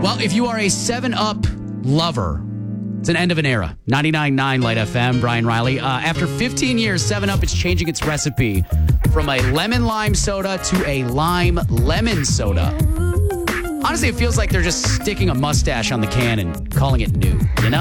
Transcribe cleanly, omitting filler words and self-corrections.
Well, if you are a 7-Up lover, it's an end of an era. 99.9 Light FM, Brian Riley. After 15 years, 7-Up is changing its recipe from a lemon lime soda to a lime lemon soda. Honestly, it feels like they're just sticking a mustache on the can and calling it new, you know?